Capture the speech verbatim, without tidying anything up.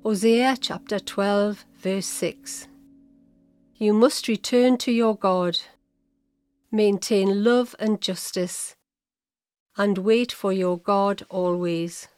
Hosea chapter twelve, verse six. You must return to your God, maintain love and justice, and wait for your God always.